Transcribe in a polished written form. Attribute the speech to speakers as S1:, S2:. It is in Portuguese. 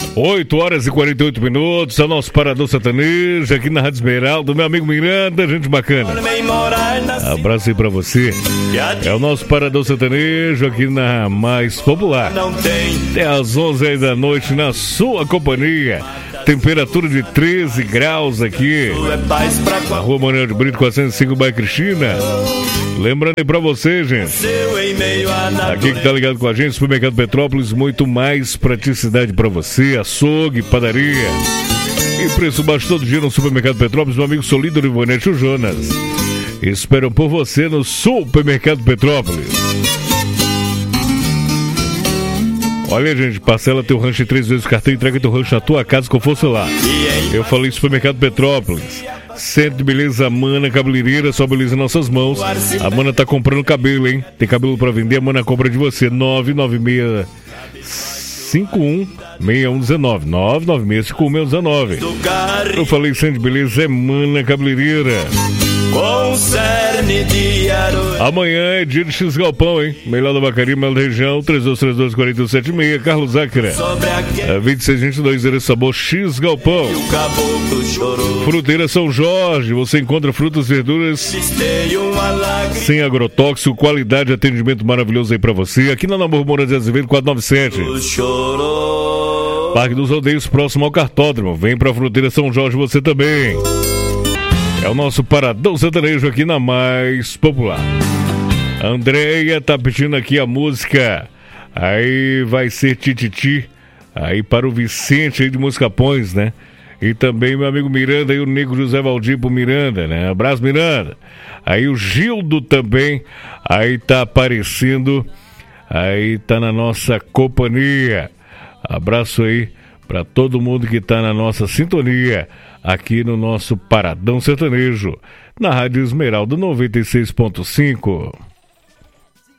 S1: 8h48, é o nosso Paradão Sertanejo aqui na Rádio Esmeralda, meu amigo Miranda, gente bacana. Abraço aí pra você. É o nosso Paradão Sertanejo aqui na Mais Popular. Até às 11 aí da noite na sua companhia. Temperatura de 13 graus aqui na Rua Manuel de Brito, 405, bairro Cristina. Lembrando aí pra você, gente, aqui que tá ligado com a gente, Supermercado Petrópolis, muito mais praticidade pra você, açougue, padaria e preço baixo todo dia no Supermercado Petrópolis. Meu amigo Solídaro Ivonete e o Jonas esperam por você no Supermercado Petrópolis. Olha, gente, parcela teu rancho em 3 vezes o cartão e entrega teu rancho na tua casa com força lá. Eu falei Supermercado Petrópolis. Centro de Beleza Mana Cabeleireira, só beleza em nossas mãos. A Mana tá comprando cabelo, hein? Tem cabelo pra vender, a Mana compra de você. 996516119. 996516119. Eu falei Centro de Beleza é Mana Cabeleireira. Amanhã é dia de X Galpão, hein? Melhor da Vacaria, melhor da região, 3232-4176, Carlos Zácara. 2622, Erê Sabor, X Galpão. Fruteira São Jorge, você encontra frutas e verduras sem agrotóxico, qualidade e atendimento maravilhoso aí pra você. Aqui na Namor Moura de Azevedo, 497. Parque dos Rodeios, próximo ao Cartódromo. Vem pra Fruteira São Jorge você também. É o nosso Paradão Sertanejo aqui na Mais Popular. A Andréia tá pedindo aqui a música. Aí vai ser Tititi. Aí para o Vicente aí de Moscapões, né? E também meu amigo Miranda e o Nego José Valdir pro Miranda, né? Abraço, Miranda. Aí o Gildo também. Aí tá aparecendo. Aí tá na nossa companhia. Abraço aí para todo mundo que tá na nossa sintonia. Aqui no nosso Paradão Sertanejo, na Rádio Esmeralda 96.5.